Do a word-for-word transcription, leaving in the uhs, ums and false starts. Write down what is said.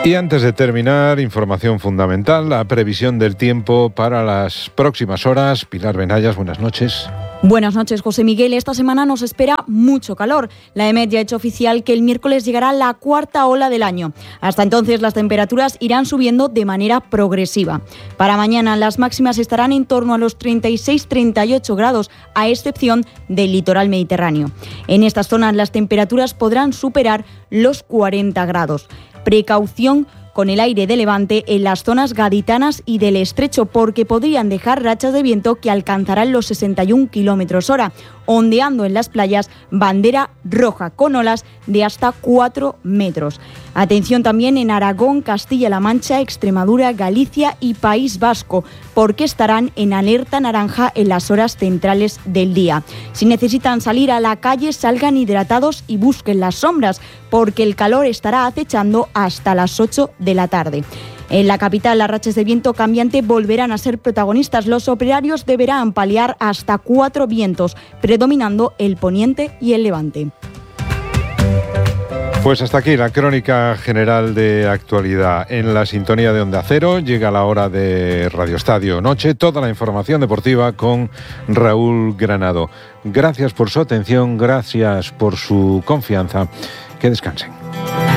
Y antes de terminar, información fundamental, la previsión del tiempo para las próximas horas. Pilar Benayas, buenas noches. Buenas noches, José Miguel. Esta semana nos espera mucho calor. La E M E T ya ha hecho oficial que el miércoles llegará la cuarta ola del año. Hasta entonces las temperaturas irán subiendo de manera progresiva. Para mañana las máximas estarán en torno a los treinta y seis a treinta y ocho grados, a excepción del litoral mediterráneo. En estas zonas las temperaturas podrán superar los cuarenta grados. Precaución con el aire de levante en las zonas gaditanas y del estrecho, porque podrían dejar rachas de viento que alcanzarán los sesenta y un kilómetros hora, ondeando en las playas bandera roja con olas de hasta cuatro metros. Atención también en Aragón, Castilla-La Mancha, Extremadura, Galicia y País Vasco, porque estarán en alerta naranja en las horas centrales del día. Si necesitan salir a la calle, salgan hidratados y busquen las sombras, porque el calor estará acechando hasta las ocho de la tarde. En la capital, las rachas de viento cambiante volverán a ser protagonistas. Los operarios deberán paliar hasta cuatro vientos, predominando el poniente y el levante. Pues hasta aquí la crónica general de actualidad. En la sintonía de Onda Cero llega la hora de Radio Estadio Noche. Toda la información deportiva con Raúl Granado. Gracias por su atención, gracias por su confianza. Que descansen.